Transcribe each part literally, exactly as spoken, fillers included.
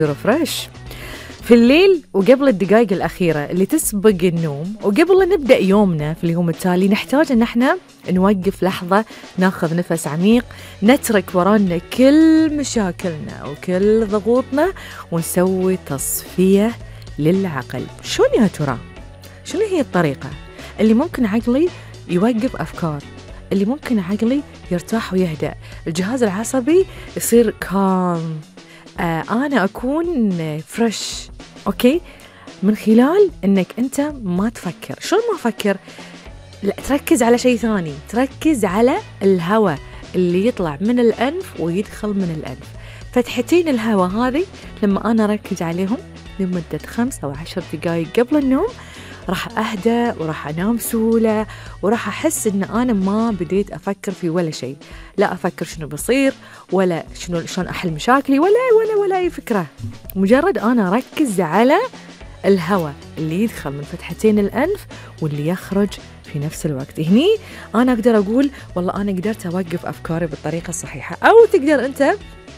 ريفرش في الليل وقبل الدقائق الأخيرة اللي تسبق النوم وقبل لا نبدأ يومنا في اليوم التالي، نحتاج أن احنا نوقف لحظة، ناخذ نفس عميق، نترك ورانا كل مشاكلنا وكل ضغوطنا ونسوي تصفية للعقل. شلون يا ترى؟ شنو هي الطريقة اللي ممكن عقلي يوقف أفكار، اللي ممكن عقلي يرتاح ويهدأ، الجهاز العصبي يصير كام، آه أنا أكون فريش؟ أوكي، من خلال أنك أنت ما تفكر. شلون ما أفكر؟ لا، تركز على شيء ثاني، تركز على الهواء اللي يطلع من الأنف ويدخل من الأنف. فتحتين الهواء هذه لما أنا أركز عليهم لمدة خمس أو عشر دقائق قبل النوم، راح أهدأ وراح أنام سهولة، وراح أحس إن أنا ما بديت أفكر في ولا شيء، لا أفكر شنو بصير ولا شنو شلون أحل مشاكلي ولا ولا ولا أي فكرة. مجرد أنا أركز على الهواء اللي يدخل من فتحتين الأنف واللي يخرج في نفس الوقت، هني أنا أقدر أقول والله أنا قدرت أوقف أفكاري بالطريقة الصحيحة. أو تقدر أنت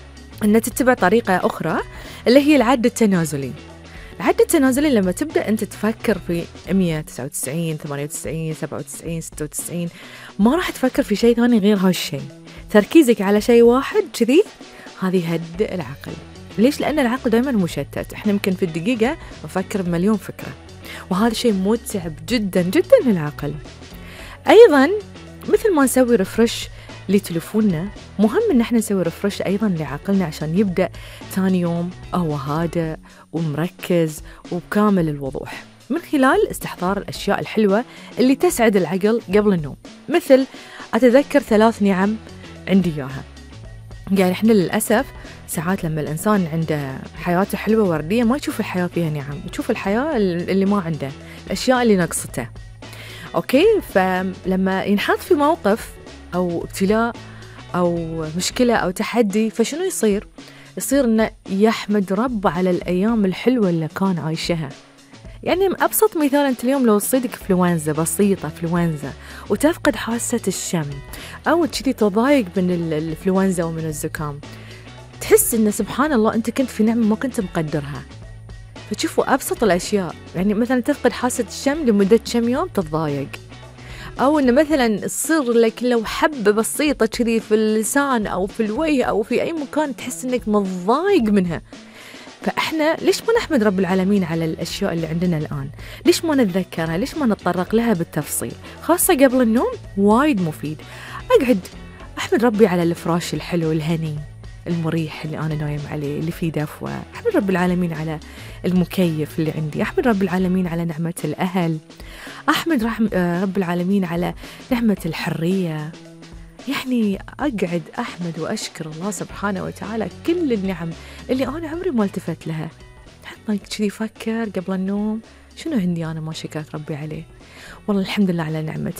أن تتبع طريقة أخرى اللي هي العد التنازلي. العد التنازلي لما تبدأ أنت تفكر في مية وتسعة وتسعين ثمانية وتسعين سبعة وتسعين ستة وتسعين، ما راح تفكر في شيء ثاني غير هالشيء، تركيزك على شيء واحد كذي، هذه يهدئ العقل. ليش؟ لأن العقل دائما مشتت، احنا يمكن في الدقيقة نفكر بمليون فكرة، وهذا شيء متعب جدا جدا للعقل. أيضا مثل ما نسوي ريفرش لتلفوننا، مهم ان احنا نسوي ريفرش ايضا لعقلنا عشان يبدا ثاني يوم هو هادئ ومركز وبكامل الوضوح، من خلال استحضار الاشياء الحلوه اللي تسعد العقل قبل النوم. مثل اتذكر ثلاث نعم عندي اياها. يعني احنا للاسف ساعات لما الانسان عنده حياته حلوه ورديه ما يشوف الحياه فيها نعم، يشوف الحياه اللي ما عنده، الاشياء اللي نقصته. اوكي، فلما ينحط في موقف أو ابتلاء أو مشكلة أو تحدي، فشنو يصير؟ يصير إنه يحمد رب على الأيام الحلوة اللي كان عايشها. يعني أبسط مثال، أنت اليوم لو تصيدك فلوانزا بسيطة، فلوانزا، وتفقد حاسة الشم أو كذي تضايق من الفلوانزا ومن الزكام، تحس إنه سبحان الله أنت كنت في نعمة ما كنت مقدرها. فتشوفوا أبسط الأشياء، يعني مثلا تفقد حاسة الشم لمدة كم يوم تتضايق، أو إن مثلا تصير لك لو حبة بسيطة كذي في اللسان أو في الوجه أو في أي مكان تحس إنك متضايق منها. فإحنا ليش ما نحمد رب العالمين على الأشياء اللي عندنا الآن؟ ليش ما نتذكرها؟ ليش ما نتطرق لها بالتفصيل؟ خاصة قبل النوم وايد مفيد. أقعد أحمد ربي على الفراش الحلو الهني المريح اللي أنا نايم عليه اللي فيه دفوة، أحمد رب العالمين على المكيف اللي عندي، أحمد رب العالمين على نعمة الأهل، أحمد رب العالمين على نعمة الحرية. يعني أقعد أحمد وأشكر الله سبحانه وتعالى كل النعم اللي أنا عمري ما التفت لها. حتى كذي فكر قبل النوم شنو عندي أنا ما شكرت ربي عليه. والله الحمد لله على نعمة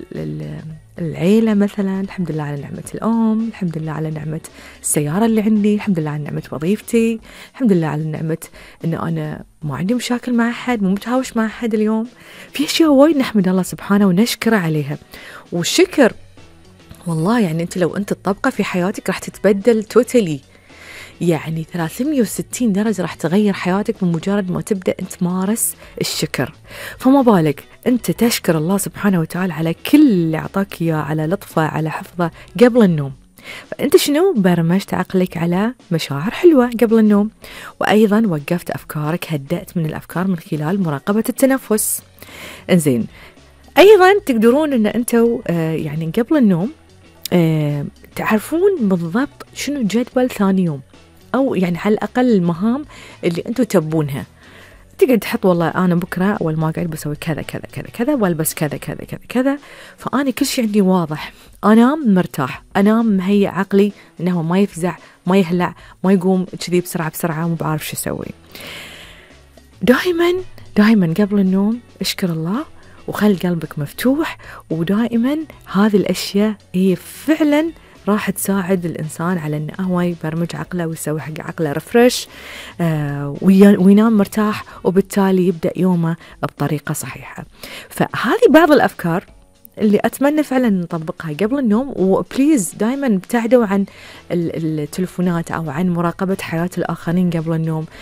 العيلة مثلا، الحمد لله على نعمة الأم، الحمد لله على نعمة السيارة اللي عندي، الحمد لله على نعمة وظيفتي، الحمد لله على نعمة إن أنا ما عندي مشاكل مع أحد، مو متهاوش مع أحد اليوم. في أشياء وايد نحمد الله سبحانه ونشكره عليها. والشكر والله يعني أنت لو أنت تطبقه في حياتك راح تتبدل توتالي، يعني ثلاثمية وستين درجة راح تغير حياتك بمجرد ما تبدأ أنت تمارس الشكر. فما بالك أنت تشكر الله سبحانه وتعالى على كل اللي أعطاك إياه، على لطفه، على حفظه قبل النوم. فأنت شنو؟ برمجت عقلك على مشاعر حلوة قبل النوم، وأيضا وقفت أفكارك، هدأت من الأفكار من خلال مراقبة التنفس. إنزين، أيضا تقدرون أن أنتوا آه يعني قبل النوم آه تعرفون بالضبط شنو جدول ثاني يوم، أو يعني على الأقل المهام اللي أنتوا تبونها. تقعد تحط والله أنا بكرة أول ما قاعد بسوي كذا كذا كذا كذا، والبس كذا كذا كذا كذا. فأنا كل شيء عندي واضح، أنام مرتاح، أنام مهيئ عقلي أنه ما يفزع، ما يهلع، ما يقوم كذي بسرعة بسرعة وما بعرف شو أسوي. دائما دائما قبل النوم اشكر الله وخلي قلبك مفتوح، ودائما هذه الأشياء هي فعلا راح تساعد الإنسان على أنه هو يبرمج عقله ويسوي حق عقله ريفرش آه وينام مرتاح، وبالتالي يبدأ يومه بطريقة صحيحة. فهذه بعض الأفكار اللي أتمنى فعلا نطبقها قبل النوم. وبليز دايما ابتعدوا عن التلفونات أو عن مراقبة حياة الآخرين قبل النوم.